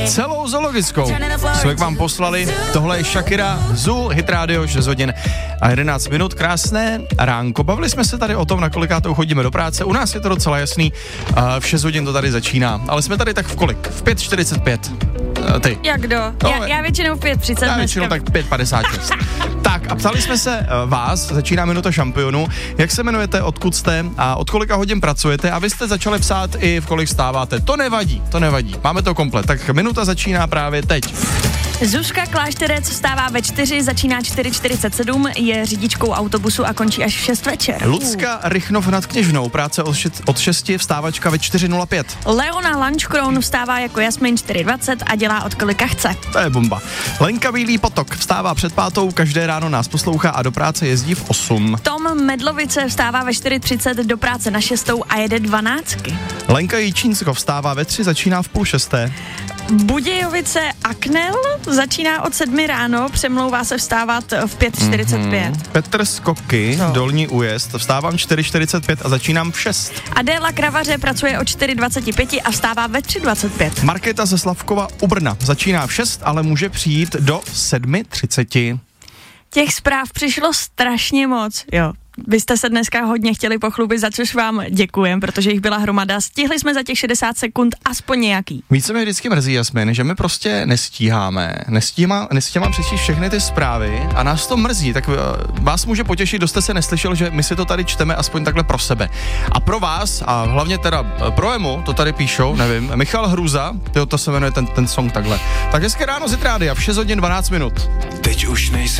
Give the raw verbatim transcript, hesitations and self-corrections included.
Celou zoologickou jsme k vám poslali. Tohle je Shakira, Zoo, Hit Radio, šest hodin a jedenáct minut. Krásné ránko. Bavili jsme se tady o tom, na kolikátou chodíme do práce. U nás je to docela jasný. V šest hodin to tady začíná. Ale jsme tady tak v kolik? V pět čtyřicet pět. Ty. Jak kdo? No, já, já většinou v pět třicet. Já většinou tak pět padesát šest. Tak a ptali jsme se uh, vás, začíná minuta šampionu, jak se jmenujete, odkud jste a od kolika hodin pracujete a vy jste začali psát i v kolik stáváte. To nevadí, to nevadí. Máme to komplet. Tak minuta začíná právě teď. Zuzka Klášterec vstává ve čtyři, začíná čtyři čtyřicet sedm, je řidičkou autobusu a končí až v šest večer. Lucka Rychnov nad Kněžnou, práce od, šest, od šesti, vstávačka ve čtyři nula pět. Leona Lančkroun vstává jako Jasmin čtyři dvacet a dělá od kolika chce. To je bomba. Lenka Bílý Potok vstává před pátou, každé ráno nás poslouchá a do práce jezdí v osm. Tom Medlovice vstává ve čtyři třicet do práce na šestou a jede dvanáctky. Lenka Jičínsko vstává ve tři, začíná v půl šesté. Budějovice Aknel začíná od sedmi ráno, přemlouvá se vstávat v pět čtyřicet pět. Mm-hmm. Petr Skoky, Co? Dolní Újezd, vstávám čtyři čtyřicet pět a začínám v šest. Adéla Kravaře pracuje od čtyři dvacet pět a vstává ve tři dvacet pět. Markéta ze Slavkova u Brna začíná v šest, ale může přijít do sedm třicet. Těch zpráv přišlo strašně moc, jo. Vy jste se dneska hodně chtěli pochlubit, za což vám děkujem, protože jich byla hromada. Stihli jsme za těch šedesát sekund aspoň nějaký. Více mi vždycky mrzí, Jasmin, že my prostě nestíháme. Nestíháme, nestíháme přečíst všechny ty zprávy a nás to mrzí. Tak vás může potěšit, kdo jste se neslyšel, že my si to tady čteme aspoň takhle pro sebe. A pro vás, a hlavně teda pro Emu, to tady píšou, nevím, Michal Hruza, jo, to se jmenuje ten, ten song takhle. Tak hezké ráno z Hit Rádia v šest hodin dvanáct minut. Teď už nejsem